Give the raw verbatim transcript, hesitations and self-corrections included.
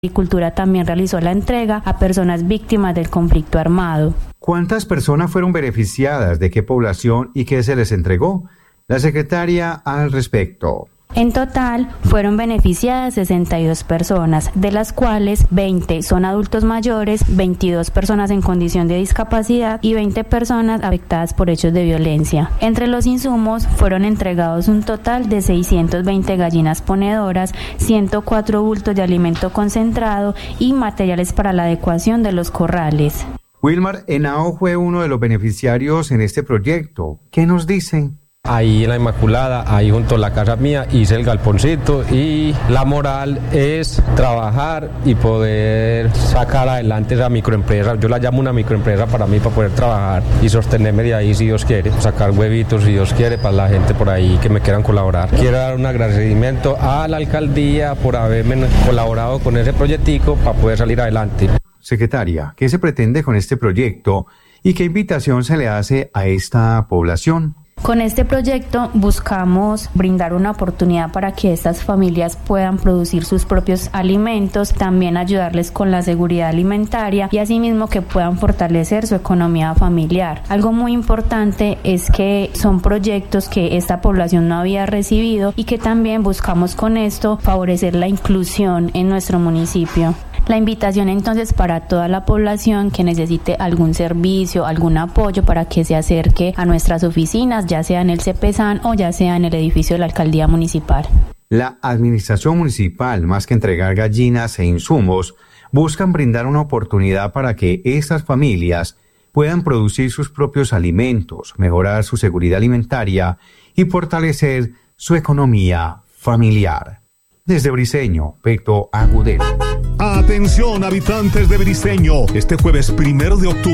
Agricultura también realizó la entrega a personas víctimas del conflicto armado. ¿Cuántas personas fueron beneficiadas? ¿De qué población y qué se les entregó? La secretaria al respecto. En total, fueron beneficiadas sesenta y dos personas, de las cuales veinte son adultos mayores, veintidós personas en condición de discapacidad y veinte personas afectadas por hechos de violencia. Entre los insumos fueron entregados un total de seiscientas veinte gallinas ponedoras, ciento cuatro bultos de alimento concentrado y materiales para la adecuación de los corrales. Wilmar Henao fue uno de los beneficiarios en este proyecto. ¿Qué nos dicen? Ahí en la Inmaculada, ahí junto a la casa mía, hice el galponcito y la moral es trabajar y poder sacar adelante esa microempresa. Yo la llamo una microempresa para mí, para poder trabajar y sostenerme de ahí si Dios quiere, sacar huevitos si Dios quiere para la gente por ahí que me quieran colaborar. Quiero dar un agradecimiento a la alcaldía por haberme colaborado con ese proyectico para poder salir adelante. Secretaria, ¿qué se pretende con este proyecto y qué invitación se le hace a esta población? Con este proyecto buscamos brindar una oportunidad para que estas familias puedan producir sus propios alimentos, también ayudarles con la seguridad alimentaria y asimismo que puedan fortalecer su economía familiar. Algo muy importante es que son proyectos que esta población no había recibido y que también buscamos con esto favorecer la inclusión en nuestro municipio. La invitación entonces para toda la población que necesite algún servicio, algún apoyo para que se acerque a nuestras oficinas, ya sea en el CEPESAN o ya sea en el edificio de la Alcaldía Municipal. La administración municipal, más que entregar gallinas e insumos, buscan brindar una oportunidad para que estas familias puedan producir sus propios alimentos, mejorar su seguridad alimentaria y fortalecer su economía familiar. Desde Briceño, Beto Agudelo. Atención, habitantes de Briceño, este jueves primero de octubre